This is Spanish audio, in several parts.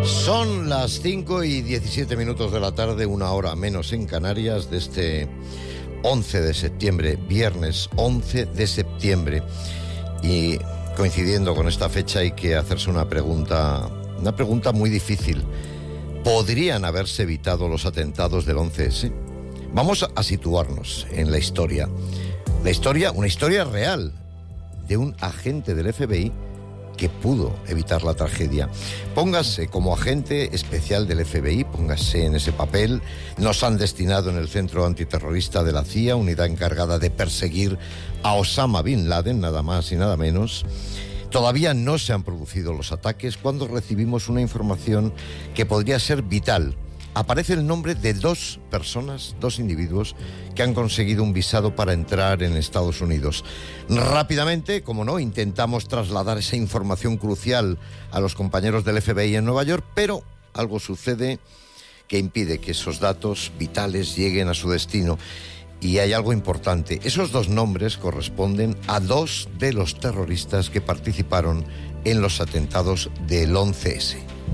Son las 5:17 de la tarde, una hora menos en Canarias, de este 11 de septiembre, viernes 11 de septiembre. Y coincidiendo con esta fecha hay que hacerse una pregunta muy difícil. ¿Podrían haberse evitado los atentados del 11S? Vamos a situarnos en la historia. Una historia real de un agente del FBI que pudo evitar la tragedia. Póngase como agente especial del FBI, póngase en ese papel. Nos han destinado en el Centro Antiterrorista de la CIA, unidad encargada de perseguir a Osama Bin Laden, nada más y nada menos. Todavía no se han producido los ataques cuando recibimos una información que podría ser vital. Aparece el nombre de dos personas, dos individuos, que han conseguido un visado para entrar en Estados Unidos. Rápidamente, como no, intentamos trasladar esa información crucial a los compañeros del FBI en Nueva York, pero algo sucede que impide que esos datos vitales lleguen a su destino. Y hay algo importante. Esos dos nombres corresponden a dos de los terroristas que participaron en los atentados del 11S.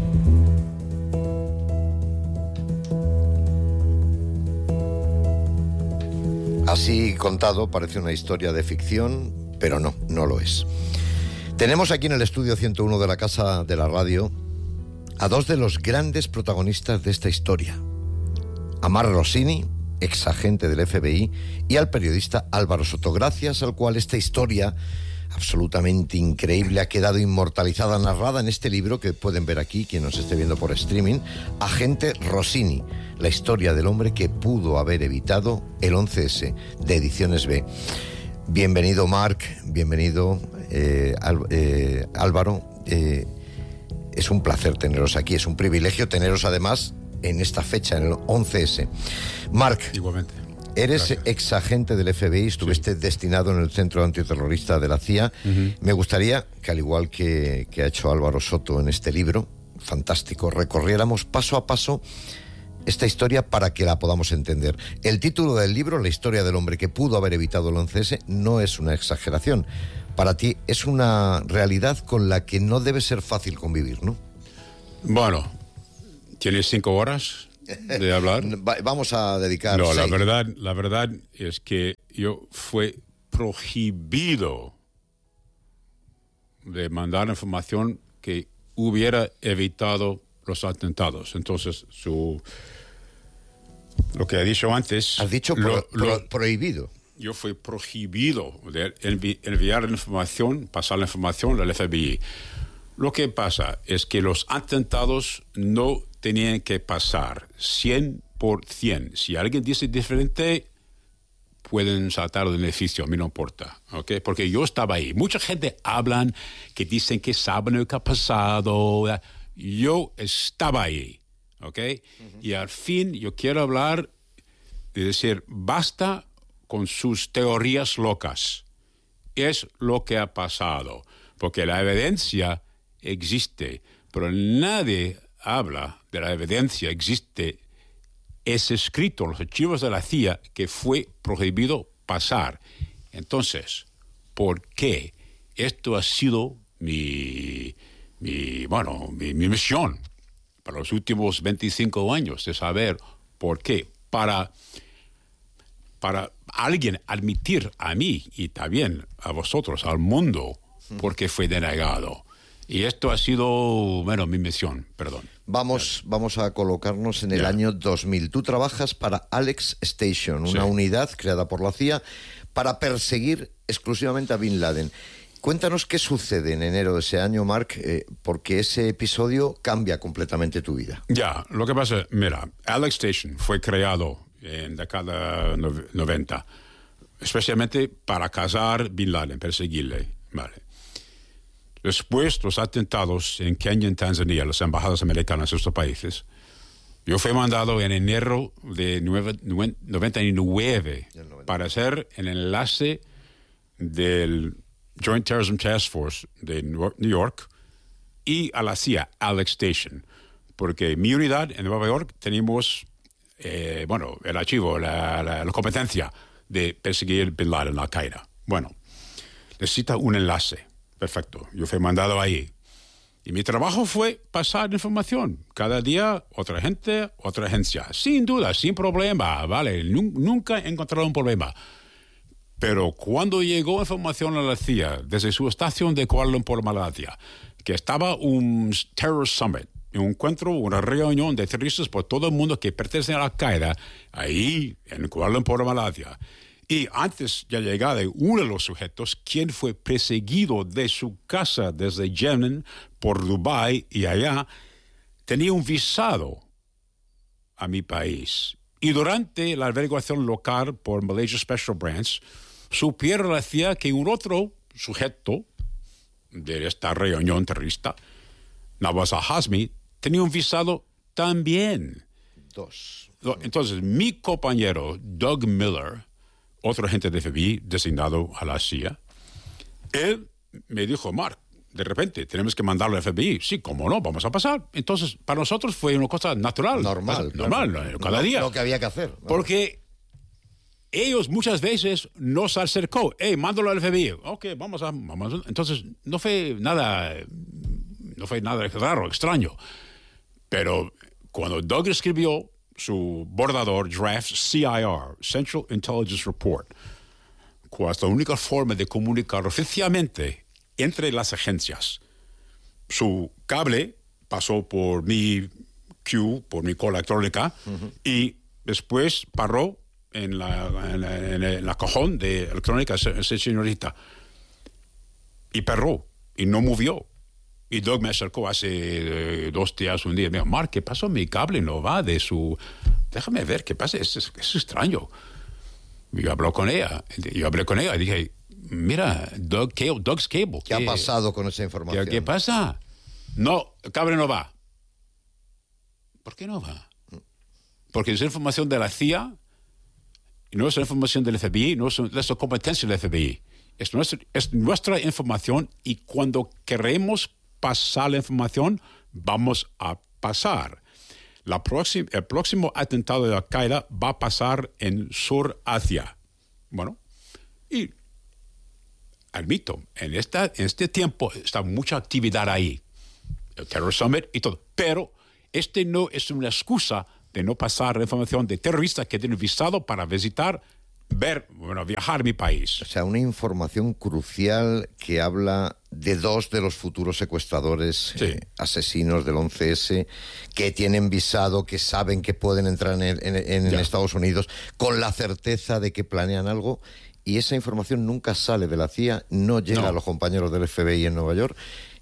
Así contado, parece una historia de ficción, pero no lo es. Tenemos aquí en el estudio 101 de la Casa de la Radio a dos de los grandes protagonistas de esta historia. A Mark Rossini, ex agente del FBI, y al periodista Álvaro Soto, gracias al cual esta historia absolutamente increíble ha quedado inmortalizada, narrada en este libro que pueden ver aquí, quien nos esté viendo por streaming, Agente Rossini, la historia del hombre que pudo haber evitado el 11S, de Ediciones B. Bienvenido, Marc, bienvenido, Álvaro. Es un placer teneros aquí, es un privilegio teneros además en esta fecha, en el 11S. Marc. Igualmente. Eres Gracias. ex agente del FBI, estuviste destinado en el Centro Antiterrorista de la CIA. Me gustaría que, al igual que ha hecho Álvaro Soto en este libro, fantástico, recorriéramos paso a paso esta historia para que la podamos entender. El título del libro, La historia del hombre que pudo haber evitado el 11S, no es una exageración. Para ti es una realidad con la que no debe ser fácil convivir, ¿no? Bueno, ¿tienes 5 horas de hablar? Vamos a dedicar No, 6. la verdad es que yo fui prohibido de mandar información que hubiera evitado los atentados. Entonces, lo que he dicho antes... Has dicho prohibido. Yo fui prohibido de enviar la información, pasar la información al FBI. Lo que pasa es que los atentados no tenían que pasar 100%. Si alguien dice diferente, pueden saltar de beneficio, a mí no importa, ¿ok? Porque yo estaba ahí. Mucha gente hablan que dicen que saben lo que ha pasado. Yo estaba ahí, ¿ok? Y al fin yo quiero hablar de decir, basta con sus teorías locas. Es lo que ha pasado, porque la evidencia existe, pero nadie habla de la evidencia. Existe, es escrito en los archivos de la CIA que fue prohibido pasar. Entonces, ¿por qué? Esto ha sido mi misión para los últimos 25 años, de saber por qué. Para alguien admitir a mí y también a vosotros, al mundo, por qué fue denegado. Y esto ha sido, mi misión, perdón. Vamos a colocarnos en el año 2000. Tú trabajas para Alex Station, una unidad creada por la CIA para perseguir exclusivamente a Bin Laden. Cuéntanos qué sucede en enero de ese año, Marc, porque ese episodio cambia completamente tu vida. Lo que pasa, Alex Station fue creado en la década 90, especialmente para cazar Bin Laden, perseguirle, ¿vale? Después los atentados en Kenia y en Tanzania, las embajadas americanas en estos países, yo fui mandado en enero de 99 para ser el enlace del Joint Terrorism Task Force de New York y a la CIA, Alex Station, porque mi unidad en Nueva York tenemos el archivo, la competencia de perseguir Bin Laden, Al-Qaeda. Necesita un enlace. Perfecto. Yo fui mandado ahí. Y mi trabajo fue pasar información. Cada día, otra gente, otra agencia. Sin duda, sin problema, ¿vale? Nunca he encontrado un problema. Pero cuando llegó información a la CIA, desde su estación de Kuala Lumpur, Malasia, que estaba un Terror Summit, un encuentro, una reunión de terroristas por todo el mundo que pertenecen a Al-Qaeda, ahí en Kuala Lumpur, Malasia. Y antes de llegar de uno de los sujetos, quien fue perseguido de su casa desde Yemen por Dubái y allá, tenía un visado a mi país. Y durante la averiguación local por Malaysia Special Branch, supieron la CIA que un otro sujeto de esta reunión terrorista, Nawaz al-Hazmi, tenía un visado también. Dos. Entonces, mi compañero Doug Miller, otro agente de FBI designado a la CIA, él me dijo, Mark, de repente tenemos que mandarlo al FBI. Sí, cómo no, vamos a pasar. Entonces, para nosotros fue una cosa natural. Normal. Cada día. Lo que había que hacer. ¿No? Porque ellos muchas veces nos acercó. Mándalo al FBI. Ok, vamos a. Entonces, no fue nada raro, extraño. Pero cuando Doug escribió su bordador draft CIR, Central Intelligence Report, cuál es la única forma de comunicar oficialmente entre las agencias. Su cable pasó por mi queue, por mi cola electrónica, y después paró en la cajón de electrónica, señorita, y paró, y no movió. Y Doug me acercó hace 2 días, un día, me dijo, Mark, ¿qué pasó? Mi cable no va de su... Déjame ver, ¿qué pasa? Es extraño. Yo hablé con ella y dije, mira, Doug's cable. ¿Qué ha pasado con esa información? ¿Qué pasa? No, el cable no va. ¿Por qué no va? Porque es información de la CIA, y no es información del FBI, no es la competencia del FBI. Es nuestra información, y cuando queremos pasar la información, vamos a pasar. El próximo atentado de Al-Qaeda va a pasar en Sur Asia. Bueno, y admito, en este tiempo está mucha actividad ahí. El Terror Summit y todo. Pero no es una excusa de no pasar la información de terroristas que tienen visado para visitar, viajar a mi país. O sea, una información crucial que habla de 2 de los futuros secuestradores, sí, asesinos del 11S, que tienen visado, que saben que pueden entrar en Estados Unidos con la certeza de que planean algo, y esa información nunca sale de la CIA, no llega a los compañeros del FBI en Nueva York.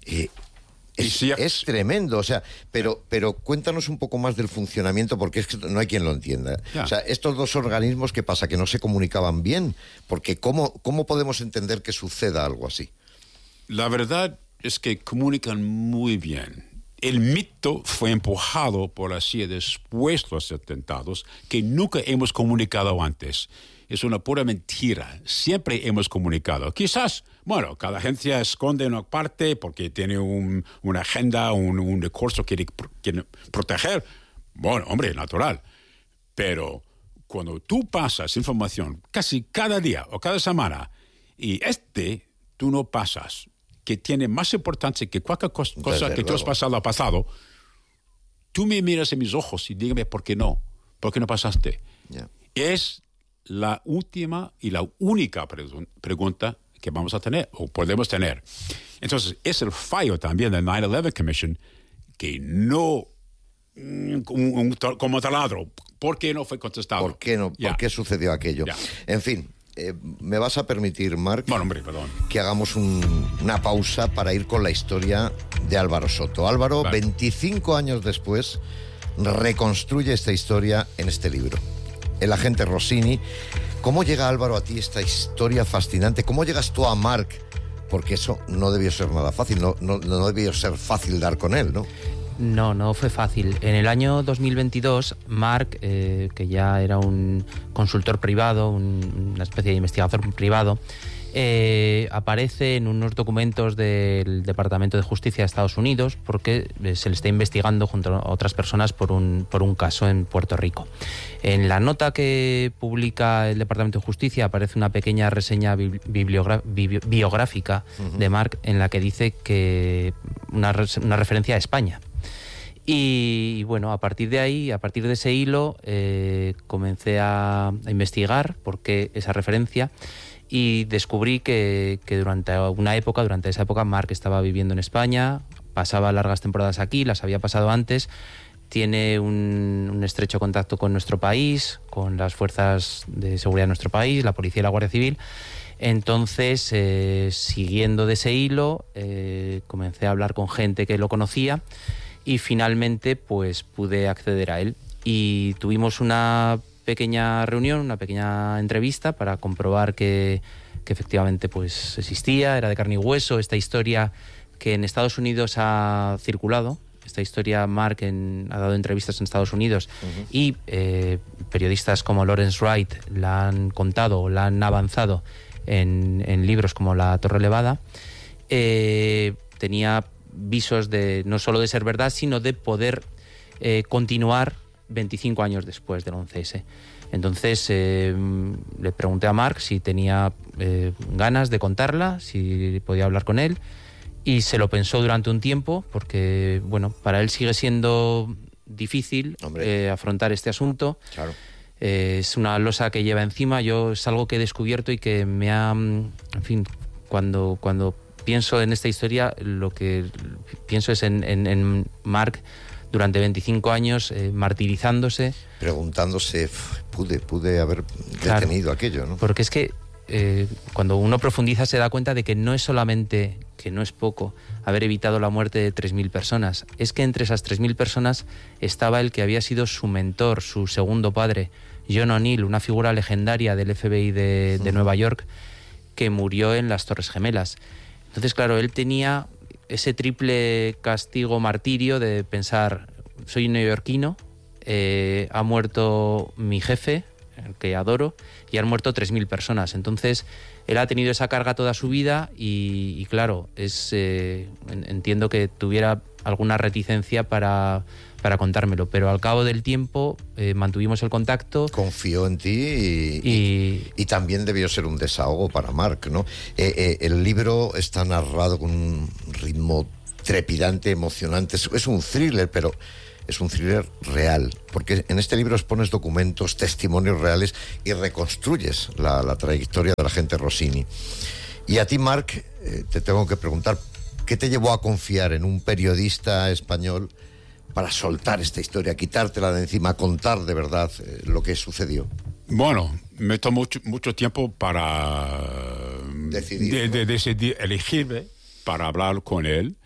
Es tremendo, o sea, pero cuéntanos un poco más del funcionamiento, porque es que no hay quien lo entienda. O sea, estos 2 organismos, ¿qué pasa? ¿Que no se comunicaban bien? Porque ¿cómo podemos entender que suceda algo así? La verdad es que comunican muy bien. El mito fue empujado por la CIA después de los atentados, que nunca hemos comunicado antes. Es una pura mentira. Siempre hemos comunicado. Quizás, cada agencia esconde una parte porque tiene una agenda, un recurso que quiere proteger. Bueno, hombre, natural. Pero cuando tú pasas información casi cada día o cada semana, y tú no pasas, que tiene más importancia que cualquier cosa que tú has pasado, tú me miras en mis ojos y dígame por qué no pasaste. Yeah. Es la última y la única pregunta que vamos a tener o podemos tener. Entonces, es el fallo también del 9/11 Commission, que no como taladro. ¿Por qué no fue contestado? ¿Por qué no? ¿Por qué sucedió aquello? En fin, ¿me vas a permitir, Mark, que hagamos una pausa para ir con la historia de Álvaro Soto? Álvaro, 25 años después, reconstruye esta historia en este libro. El agente Rossini. ¿Cómo llega, Álvaro, a ti esta historia fascinante? ¿Cómo llegas tú a Mark? Porque eso no debió ser nada fácil, no debió ser fácil dar con él, ¿no? No fue fácil. En el año 2022, Mark, que ya era un consultor privado, una especie de investigador privado, Aparece en unos documentos del Departamento de Justicia de Estados Unidos porque se le está investigando junto a otras personas por un caso en Puerto Rico. En la nota que publica el Departamento de Justicia aparece una pequeña reseña biográfica de Mark en la que dice que una referencia a España. Y bueno, a partir de ahí, a partir de ese hilo, comencé a investigar por qué esa referencia. Y descubrí que durante esa época, Mark estaba viviendo en España, pasaba largas temporadas aquí, las había pasado antes, tiene un estrecho contacto con nuestro país, con las fuerzas de seguridad de nuestro país, la policía y la Guardia Civil. Entonces, siguiendo de ese hilo, comencé a hablar con gente que lo conocía y finalmente pues pude acceder a él. Y tuvimos una pequeña reunión, una pequeña entrevista para comprobar que efectivamente pues existía, era de carne y hueso, esta historia que en Estados Unidos ha circulado. Esta historia Mark ha dado entrevistas en Estados Unidos y periodistas como Lawrence Wright la han contado o la han avanzado en libros como La Torre Elevada. Tenía visos de no solo de ser verdad, sino de poder continuar 25 años después del 11S. Entonces le pregunté a Mark si tenía ganas de contarla, si podía hablar con él, y se lo pensó durante un tiempo porque, bueno, para él sigue siendo difícil afrontar este asunto. Claro. Es una losa que lleva encima. Es algo que he descubierto y que me ha... En fin, cuando pienso en esta historia, lo que pienso es en Mark durante 25 años martirizándose. Preguntándose, pude haber detenido aquello, ¿no? Porque es que cuando uno profundiza se da cuenta de que no es solamente, que no es poco, haber evitado la muerte de 3.000 personas. Es que entre esas 3.000 personas estaba el que había sido su mentor, su segundo padre, John O'Neill, una figura legendaria del FBI de Nueva York, que murió en las Torres Gemelas. Entonces, claro, él tenía ese triple castigo martirio de pensar, soy neoyorquino, ha muerto mi jefe, el que adoro, y han muerto 3.000 personas. Entonces, él ha tenido esa carga toda su vida y claro, entiendo que tuviera alguna reticencia para contármelo, pero al cabo del tiempo mantuvimos el contacto. Confió en ti y también debió ser un desahogo para Mark, ¿no? El libro está narrado con un ritmo trepidante, emocionante. Es un thriller, pero es un thriller real, porque en este libro expones documentos, testimonios reales y reconstruyes la trayectoria del agente Rossini. Y a ti, Mark, te tengo que preguntar, ¿qué te llevó a confiar en un periodista español para soltar esta historia, quitártela de encima, contar de verdad lo que sucedió? Bueno, me tomó mucho tiempo para decidir, ¿no? decidir elegirme para hablar con él.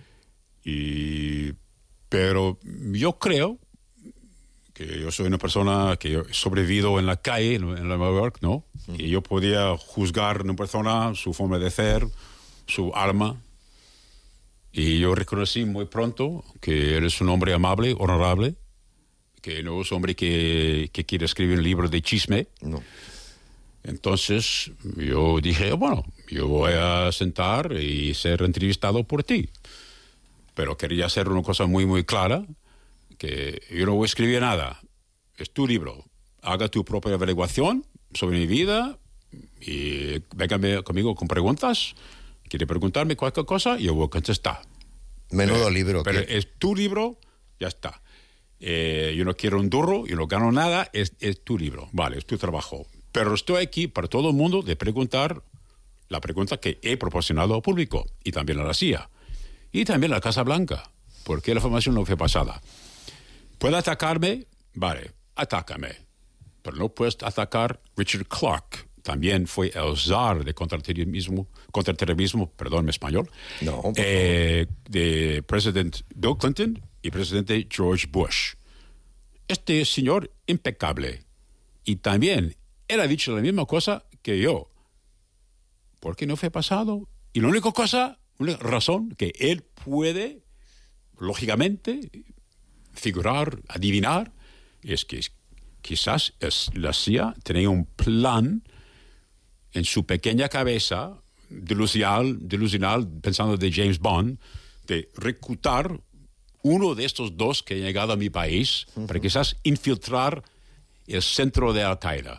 Pero yo creo que yo soy una persona que he sobrevivido en la calle, en Nueva York, ¿no? Y yo podía juzgar a una persona, su forma de ser, su alma. Y yo reconocí muy pronto que él es un hombre amable, honorable, que no es un hombre que quiere escribir un libro de chisme. No. Entonces yo dije, bueno, yo voy a sentar y ser entrevistado por ti. Pero quería hacer una cosa muy, muy clara, que yo no voy a escribir nada. Es tu libro. Haga tu propia averiguación sobre mi vida y véngame conmigo con preguntas. Quiere preguntarme cualquier cosa, yo voy a contestar. Menudo libro. Pero es tu libro, ya está. Yo no quiero un duro, yo no gano nada, es tu libro. Vale, es tu trabajo. Pero estoy aquí para todo el mundo de preguntar la pregunta que he proporcionado al público y también a la CIA. Y también a la Casa Blanca, porque la información no fue pasada. ¿Puede atacarme? Vale, atácame. Pero no puedes atacar Richard Clarke. También fue el zar de contraterrorismo, perdón, en español, no, de presidente Bill Clinton y presidente George Bush. Este señor impecable. Y también él ha dicho la misma cosa que yo. ¿Por qué no fue pasado? Y la única razón que él puede, lógicamente, figurar, adivinar, es que quizás la CIA tenía un plan en su pequeña cabeza, delusional, pensando de James Bond, de reclutar uno de estos dos que han llegado a mi país para quizás infiltrar el centro de Al-Qaeda.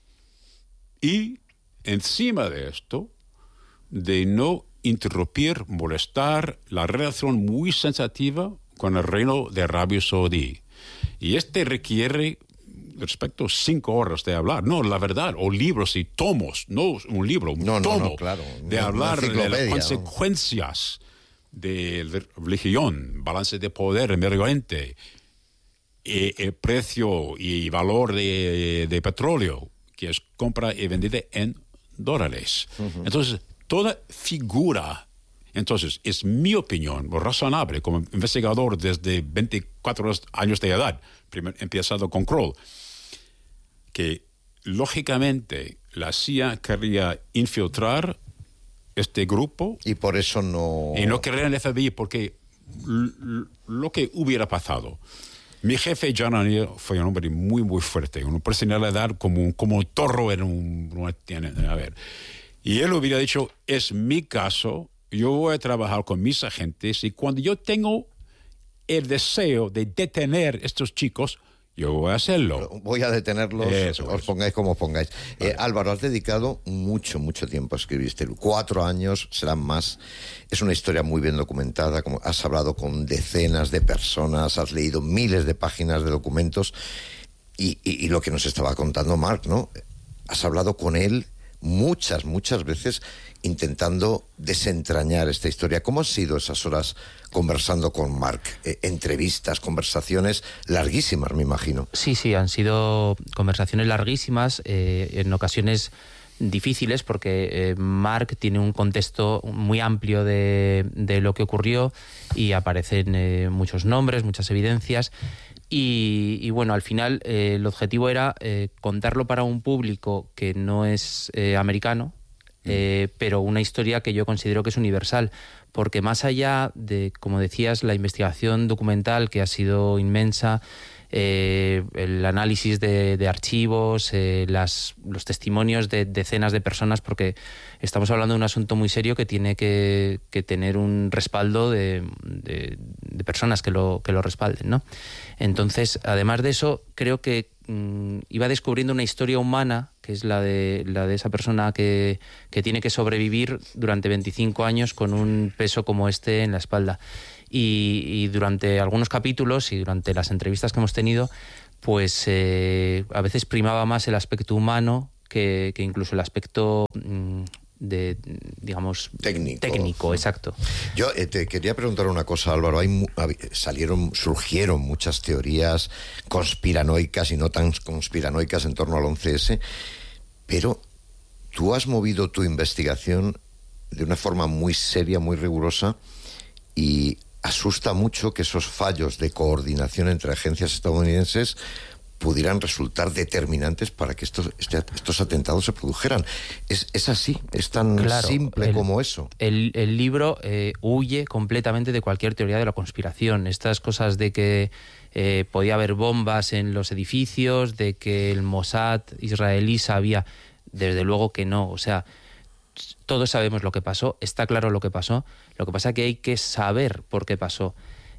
Y encima de esto, de no interrumpir, molestar la relación muy sensitiva con el reino de Arabia Saudí. Y requiere, respecto, 5 horas de hablar. No, la verdad, o libros y tomos, no un libro, un tomo, claro, de hablar de las consecuencias de la religión, balance de poder, el medio ambiente, el precio y valor de petróleo, que es compra y vendida en dólares. Entonces, toda figura, entonces, es mi opinión, razonable, como investigador desde 24 años de edad, empezado con Kroll, que lógicamente la CIA quería infiltrar este grupo. Y por eso no... Y no quería el FBI, porque lo que hubiera pasado... Mi jefe, John O'Neill, fue un hombre muy, muy fuerte, una personalidad como un toro a ver. Y él hubiera dicho, es mi caso, yo voy a trabajar con mis agentes y cuando yo tengo el deseo de detener a estos chicos, yo voy a hacerlo. Voy a detenerlos, os pongáis como os pongáis. Vale. Álvaro, has dedicado mucho tiempo a escribir este libro. 4 años, serán más. Es una historia muy bien documentada. Como has hablado con decenas de personas, has leído miles de páginas de documentos. Y lo que nos estaba contando Mark, ¿no? Has hablado con él muchas veces intentando desentrañar esta historia. ¿Cómo han sido esas horas conversando con Mark? Entrevistas, conversaciones larguísimas, me imagino. Sí, han sido conversaciones larguísimas, en ocasiones difíciles, porque Mark tiene un contexto muy amplio de lo que ocurrió y aparecen muchos nombres, muchas evidencias. Y bueno, al final el objetivo era contarlo para un público que no es americano, pero una historia que yo considero que es universal, porque más allá de, como decías, la investigación documental, que ha sido inmensa, el análisis de archivos, los testimonios de decenas de personas, porque estamos hablando de un asunto muy serio que tiene que tener un respaldo de personas que lo respalden, ¿no? Entonces, además de eso, creo que iba descubriendo una historia humana, que es la de esa persona que tiene que sobrevivir durante 25 años con un peso como este en la espalda. Y durante algunos capítulos y durante las entrevistas que hemos tenido, pues a veces primaba más el aspecto humano que incluso el aspecto digamos técnico, exacto. Yo te quería preguntar una cosa, Álvaro. Surgieron muchas teorías conspiranoicas y no tan conspiranoicas en torno al 11S, pero tú has movido tu investigación de una forma muy seria, muy rigurosa, y asusta mucho que esos fallos de coordinación entre agencias estadounidenses pudieran resultar determinantes para que estos atentados se produjeran. Es así, es tan simple como eso. El libro huye completamente de cualquier teoría de la conspiración. Estas cosas de que podía haber bombas en los edificios, de que el Mossad israelí sabía, desde luego que no. O sea, todos sabemos lo que pasó, está claro lo que pasó. Lo que pasa es que hay que saber por qué pasó.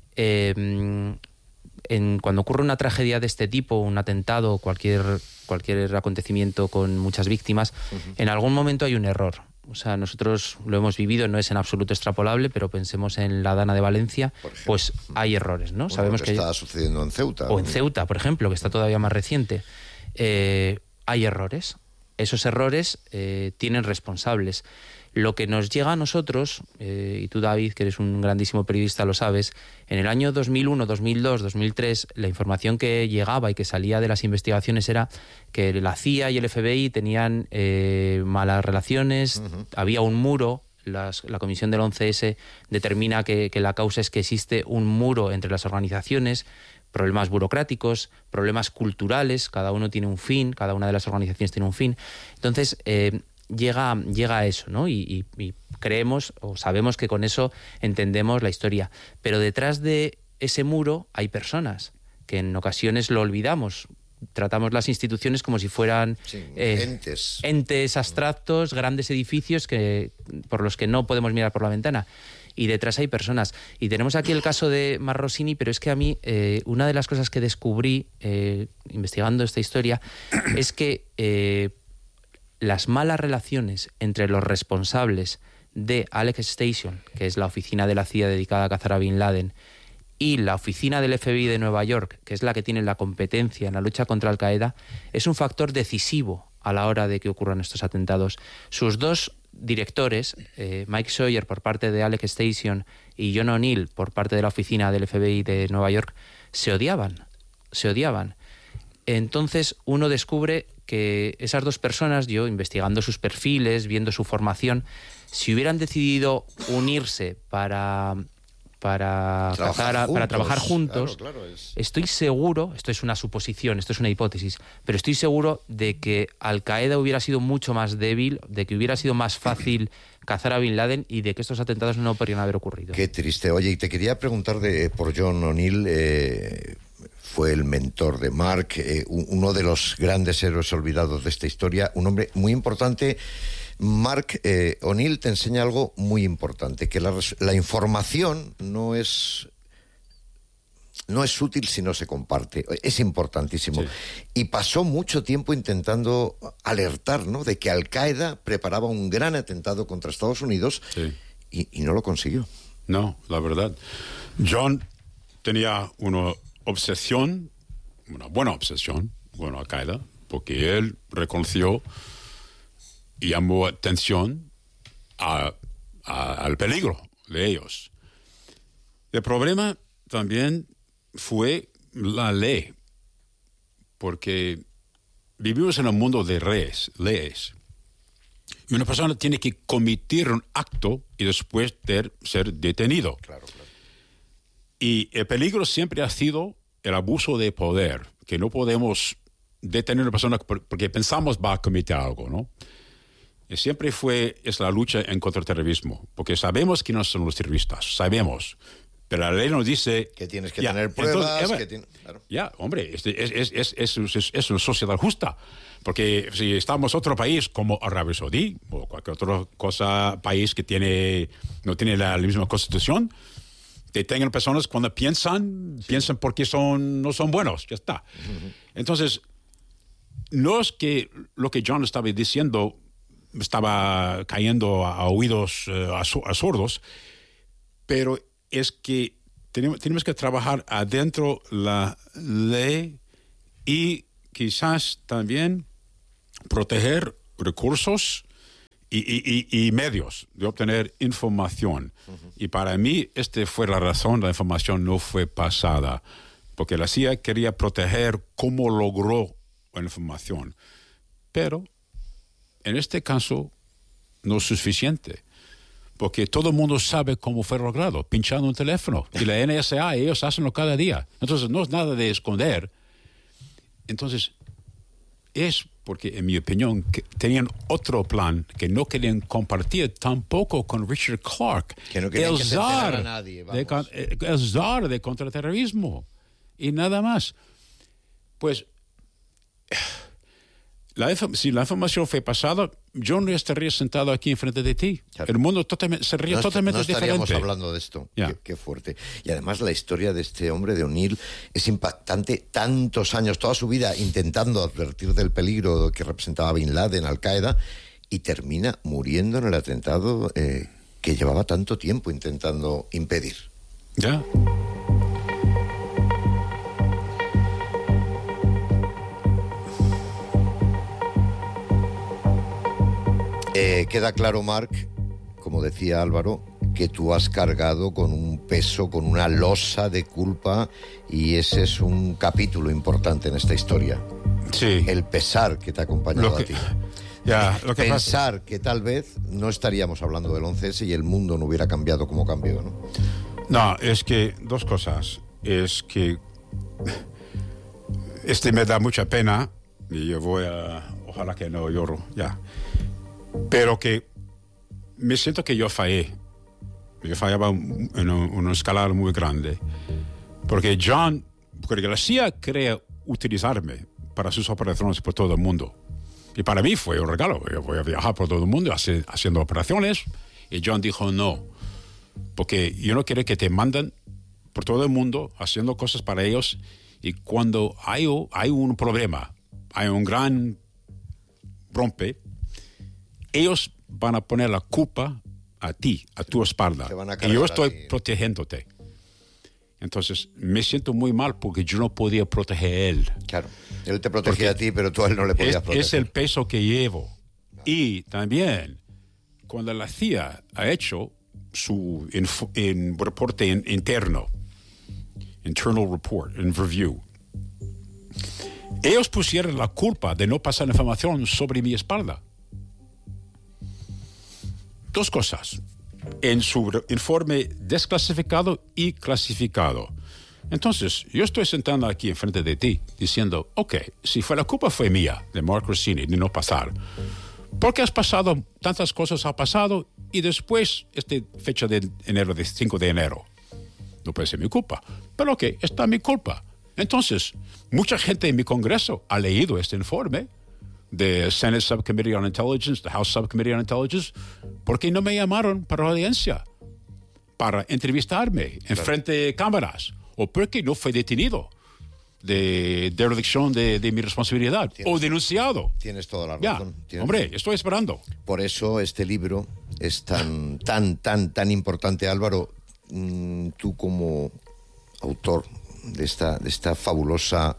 Cuando ocurre una tragedia de este tipo, un atentado o cualquier acontecimiento con muchas víctimas, en algún momento hay un error. O sea, nosotros lo hemos vivido, no es en absoluto extrapolable, pero pensemos en la Dana de Valencia, pues hay errores, ¿no? Bueno, sabemos que está sucediendo en Ceuta. O en Ceuta, por ejemplo, que está todavía más reciente. Hay errores. Esos errores tienen responsables. Lo que nos llega a nosotros, y tú, David, que eres un grandísimo periodista, lo sabes, en el año 2001, 2002, 2003, la información que llegaba y que salía de las investigaciones era que la CIA y el FBI tenían malas relaciones, había un muro. La comisión del 11S determina que la causa es que existe un muro entre las organizaciones, problemas burocráticos, problemas culturales, cada uno tiene un fin, cada una de las organizaciones tiene un fin. Entonces, llega a eso, ¿no? Y creemos o sabemos que con eso entendemos la historia. Pero detrás de ese muro hay personas que en ocasiones lo olvidamos. tratamos las instituciones como si fueran entes abstractos, grandes edificios por los que no podemos mirar por la ventana. Y detrás hay personas. Y tenemos aquí el caso de Mark Rossini, pero es que a mí una de las cosas que descubrí investigando esta historia es que las malas relaciones entre los responsables de Alex Station, que es la oficina de la CIA dedicada a cazar a Bin Laden, y la oficina del FBI de Nueva York, que es la que tiene la competencia en la lucha contra Al-Qaeda, es un factor decisivo a la hora de que ocurran estos atentados. Sus dos directores, Mike Sawyer por parte de Alex Station y John O'Neill por parte de la oficina del FBI de Nueva York, se odiaban. Entonces uno descubre que esas dos personas, yo investigando sus perfiles, viendo su formación, si hubieran decidido unirse para trabajar juntos, claro, estoy seguro, esto es una suposición, esto es una hipótesis, pero estoy seguro de que Al-Qaeda hubiera sido mucho más débil, de que hubiera sido más fácil cazar a Bin Laden y de que estos atentados no podrían haber ocurrido. Qué triste. Oye, y te quería preguntar por John O'Neill. Fue el mentor de Mark, uno de los grandes héroes olvidados de esta historia, un hombre muy importante. Mark O'Neill te enseña algo muy importante, que la información no es útil si no se comparte. Es importantísimo. Sí. Y pasó mucho tiempo intentando alertar, ¿no?, de que Al-Qaeda preparaba un gran atentado contra Estados Unidos, sí, y no lo consiguió. No, la verdad. John tenía una buena obsesión con Al-Qaeda, porque él reconoció y llamó atención al peligro de ellos. El problema también fue la ley, porque vivimos en un mundo de leyes. Y una persona tiene que cometer un acto y después ser detenido. Claro. Y el peligro siempre ha sido el abuso de poder, que no podemos detener a una persona porque pensamos va a cometer algo, ¿no? Y siempre es la lucha en contra el terrorismo, porque sabemos que no son los terroristas, sabemos, pero la ley nos dice que tienes que tener pruebas. Claro. Hombre, es una sociedad justa, porque si estamos en otro país como Arabia Saudí o cualquier otro país que no tiene la misma constitución, detengan personas cuando piensan porque no son buenos, ya está. Uh-huh. Entonces, no es que lo que John estaba diciendo estaba cayendo a oídos a sordos, pero es que tenemos que trabajar adentro la ley y quizás también proteger recursos y medios de obtener información. Uh-huh. Y para mí, fue la razón, la información no fue pasada, porque la CIA quería proteger cómo logró la información. Pero, en este caso, no es suficiente, porque todo el mundo sabe cómo fue logrado, pinchando un teléfono. Y la NSA, ellos hacenlo cada día. Entonces, no es nada de esconder. Entonces, es porque, en mi opinión, que tenían otro plan que no querían compartir tampoco con Richard Clark, que no querían que se enterara a nadie, el zar de contraterrorismo, y nada más. Pues, si la información fue pasada, yo no estaría sentado aquí enfrente de ti. Claro. El mundo sería totalmente diferente. No estaríamos hablando de esto. Yeah. Qué fuerte. Y además la historia de este hombre, de O'Neill, es impactante. Tantos años, toda su vida intentando advertir del peligro que representaba Bin Laden, Al-Qaeda, y termina muriendo en el atentado que llevaba tanto tiempo intentando impedir. Ya. Queda claro, Mark, como decía Álvaro, que tú has cargado con un peso, con una losa de culpa, y ese es un capítulo importante en esta historia. Sí. El pesar que te ha acompañado a ti. Pensar que tal vez no estaríamos hablando del 11S y el mundo no hubiera cambiado como cambió, ¿no? No, es que dos cosas. Es que me da mucha pena y yo ojalá que no lloro, ya. Pero que me siento que yo fallé. Yo fallaba en una escala muy grande. Porque la CIA quería utilizarme para sus operaciones por todo el mundo. Y para mí fue un regalo. Yo voy a viajar por todo el mundo haciendo operaciones. Y John dijo no, porque yo no quiero que te manden por todo el mundo haciendo cosas para ellos. Y cuando hay un problema, hay un gran rompe, ellos van a poner la culpa a ti, a tu espalda. Y yo estoy protegiéndote. Entonces, me siento muy mal porque yo no podía proteger a él. Claro, él te protegía a ti, pero tú a él no le podías proteger. Es el peso que llevo. No. Y también, cuando la CIA ha hecho su reporte interno, internal report, in review, ellos pusieron la culpa de no pasar información sobre mi espalda. Dos cosas. En su informe desclasificado y clasificado. Entonces, yo estoy sentado aquí enfrente de ti diciendo, ok, si la culpa fue mía, de Mark Rossini, de no pasar, porque has pasado, tantas cosas ha pasado, y después, fecha de enero, de 5 de enero, no puede ser mi culpa, pero ok, está mi culpa. Entonces, mucha gente en mi Congreso ha leído este informe, the Senate Subcommittee on Intelligence, the House Subcommittee on Intelligence, porque no me llamaron para la audiencia, para entrevistarme en frente de cámaras, o porque no fue detenido de derelición de mi responsabilidad, o denunciado. Tienes toda la razón. Hombre, estoy esperando. Por eso este libro es tan importante, Álvaro. Tú como autor de esta fabulosa...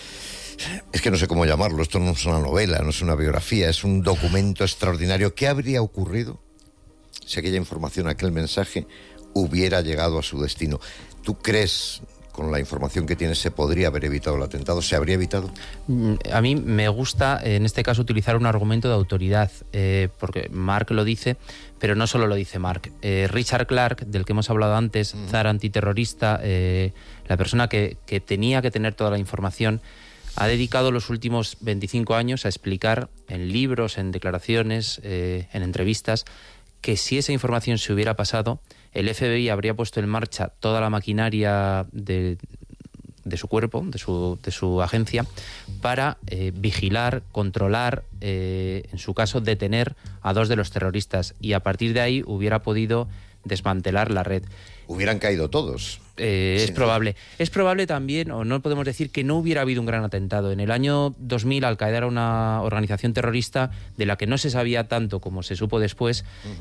Es que no sé cómo llamarlo, esto no es una novela, no es una biografía, es un documento extraordinario. ¿Qué habría ocurrido si aquella información, aquel mensaje hubiera llegado a su destino? ¿Tú crees, con la información que tienes, se podría haber evitado el atentado? ¿Se habría evitado? A mí me gusta, en este caso, utilizar un argumento de autoridad, porque Mark lo dice, pero no solo lo dice Mark. Richard Clarke, del que hemos hablado antes, zar antiterrorista, la persona que tenía que tener toda la información, ha dedicado los últimos 25 años a explicar en libros, en declaraciones, en entrevistas, que si esa información se hubiera pasado, el FBI habría puesto en marcha toda la maquinaria de su cuerpo, de su agencia, para vigilar, controlar, en su caso, detener a 2 de los terroristas. Y a partir de ahí hubiera podido desmantelar la red. Hubieran caído todos. Es probable. Es probable también, o no podemos decir que no hubiera habido un gran atentado. En el año 2000, Al-Qaeda era una organización terrorista de la que no se sabía tanto como se supo después,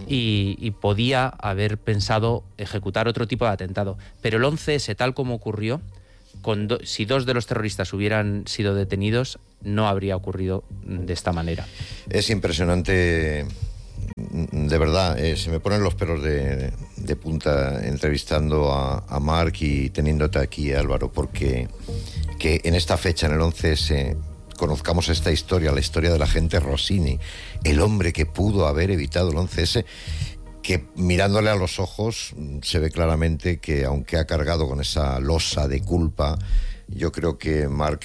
y podía haber pensado ejecutar otro tipo de atentado. Pero el 11S, tal como ocurrió, si 2 de los terroristas hubieran sido detenidos, no habría ocurrido de esta manera. Es impresionante. De verdad, se me ponen los pelos de punta entrevistando a Mark y teniéndote aquí, Álvaro, porque que en esta fecha, en el 11S, conozcamos esta historia, la historia del agente Rossini, el hombre que pudo haber evitado el 11S, que mirándole a los ojos se ve claramente que, aunque ha cargado con esa losa de culpa, yo creo que Mark...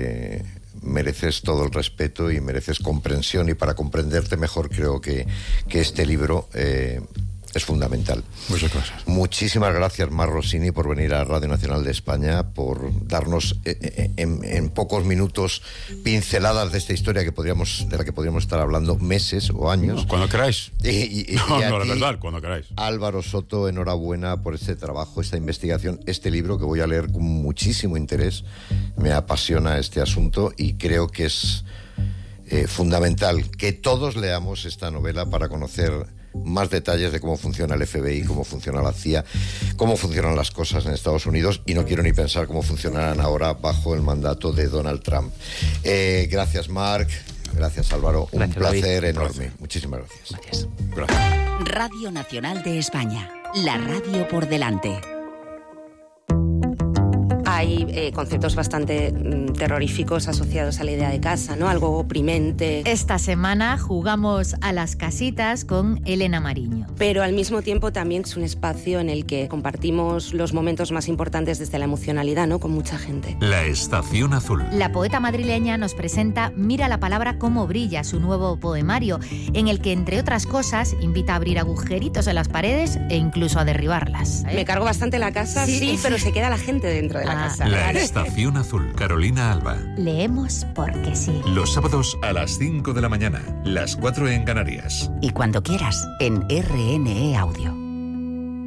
mereces todo el respeto y mereces comprensión, y para comprenderte mejor creo que este libro es fundamental. Muchas gracias. Muchísimas gracias, Mark Rossini, por venir a Radio Nacional de España, por darnos en pocos minutos pinceladas de esta historia de la que podríamos estar hablando meses o años. No, cuando queráis. No, la verdad, cuando queráis. Álvaro Soto, enhorabuena por este trabajo, esta investigación, este libro que voy a leer con muchísimo interés. Me apasiona este asunto y creo que es fundamental que todos leamos esta novela para conocer más detalles de cómo funciona el FBI, cómo funciona la CIA, cómo funcionan las cosas en Estados Unidos, y no quiero ni pensar cómo funcionarán ahora bajo el mandato de Donald Trump. Gracias, Mark. Gracias, Álvaro. Gracias, un placer David. enorme. Gracias. Muchísimas gracias. Gracias. Gracias. Radio Nacional de España. La radio por delante. Hay conceptos bastante terroríficos asociados a la idea de casa, ¿no? Algo oprimente. Esta semana jugamos a las casitas con Elena Mariño. Pero al mismo tiempo también es un espacio en el que compartimos los momentos más importantes desde la emocionalidad, ¿no? Con mucha gente. La Estación Azul. La poeta madrileña nos presenta Mira la palabra cómo brilla, su nuevo poemario, en el que, entre otras cosas, invita a abrir agujeritos en las paredes e incluso a derribarlas. Me cargo bastante la casa, sí, pero se queda la gente dentro de la casa. casa. La Estación Azul, Carolina Alba. Leemos porque sí. Los sábados a las 5 de la mañana, las 4 en Canarias. Y cuando quieras, en RNE Audio.